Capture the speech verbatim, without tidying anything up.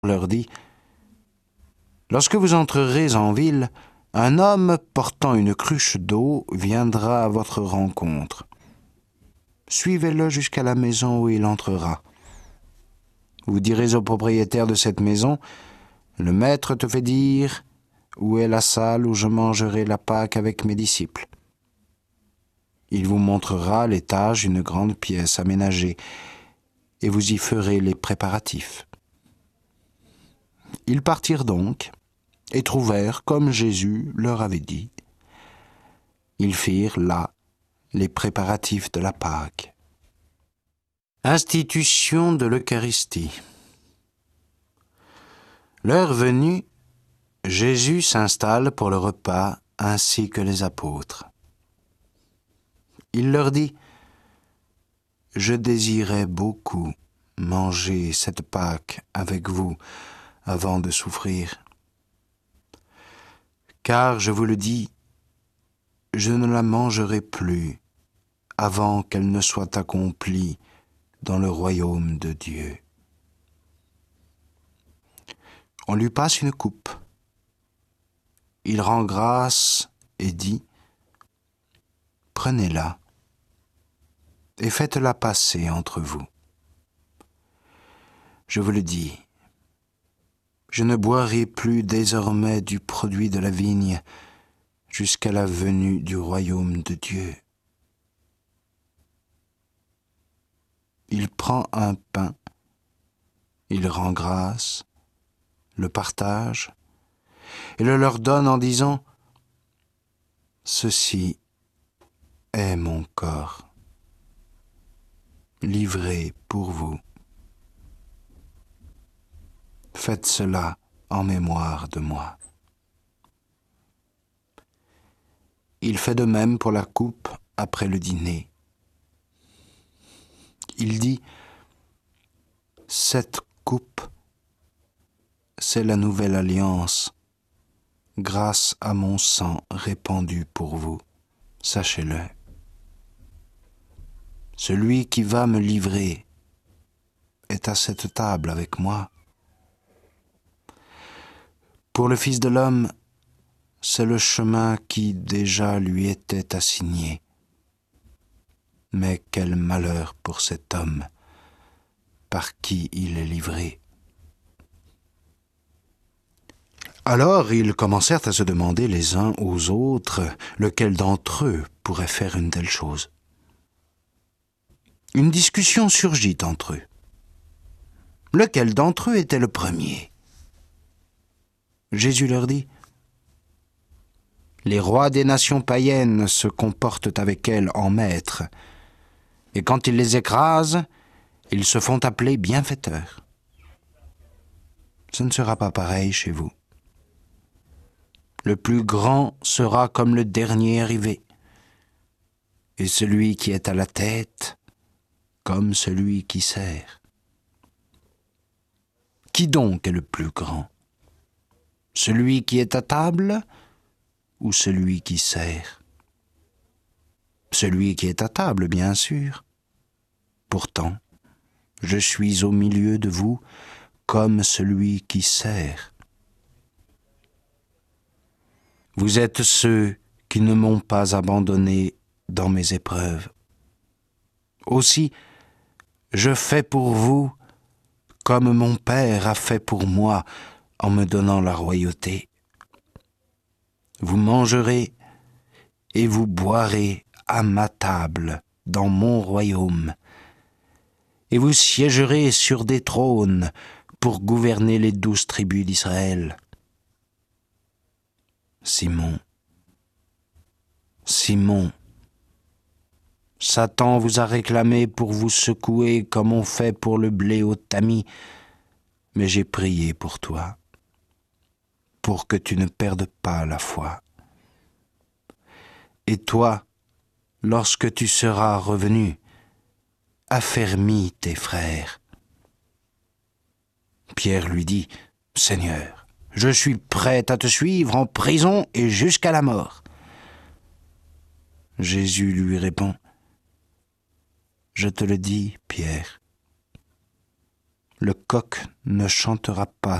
leur dit « Lorsque vous entrerez en ville, un homme portant une cruche d'eau viendra à votre rencontre. Suivez-le jusqu'à la maison où il entrera. Vous direz au propriétaire de cette maison « Le maître te fait dire où est la salle où je mangerai la Pâque avec mes disciples. » Il vous montrera à l'étage une grande pièce aménagée et vous y ferez les préparatifs. Ils partirent donc et trouvèrent comme Jésus leur avait dit. Ils firent là les préparatifs de la Pâque. Institution de l'Eucharistie. L'heure venue, Jésus s'installe pour le repas ainsi que les apôtres. Il leur dit « Je désirais beaucoup manger cette Pâque avec vous avant de souffrir. Car, je vous le dis, je ne la mangerai plus avant qu'elle ne soit accomplie dans le royaume de Dieu. » On lui passe une coupe. Il rend grâce et dit « Prenez-la et faites-la passer entre vous. Je vous le dis, je ne boirai plus désormais du produit de la vigne jusqu'à la venue du royaume de Dieu. » Il prend un pain, il rend grâce, le partage et le leur donne en disant « Ceci est mon corps, livré pour vous. Faites cela en mémoire de moi. » Il fait de même pour la coupe après le dîner. Il dit « Cette coupe, c'est la nouvelle alliance, grâce à mon sang répandu pour vous. Sachez-le. Celui qui va me livrer est à cette table avec moi. Pour le Fils de l'homme, c'est le chemin qui déjà lui était assigné. Mais quel malheur pour cet homme par qui il est livré. » Alors ils commencèrent à se demander les uns aux autres lequel d'entre eux pourrait faire une telle chose. Une discussion surgit entre eux. Lequel d'entre eux était le premier? Jésus leur dit « Les rois des nations païennes se comportent avec elles en maîtres, et quand ils les écrasent, ils se font appeler bienfaiteurs. Ce ne sera pas pareil chez vous. Le plus grand sera comme le dernier arrivé, et celui qui est à la tête comme celui qui sert. Qui donc est le plus grand? Celui qui est à table ou celui qui sert? Celui qui est à table, bien sûr. Pourtant, je suis au milieu de vous comme celui qui sert. Vous êtes ceux qui ne m'ont pas abandonné dans mes épreuves. Aussi, je fais pour vous comme mon Père a fait pour moi en me donnant la royauté. Vous mangerez et vous boirez à ma table dans mon royaume, et vous siégerez sur des trônes pour gouverner les douze tribus d'Israël. Simon, Simon, Satan vous a réclamé pour vous secouer comme on fait pour le blé au tamis, mais j'ai prié pour toi, pour que tu ne perdes pas la foi. Et toi, lorsque tu seras revenu, affermis tes frères. » Pierre lui dit, « Seigneur, je suis prêt à te suivre en prison et jusqu'à la mort. » Jésus lui répond, « Je te le dis, Pierre, le coq ne chantera pas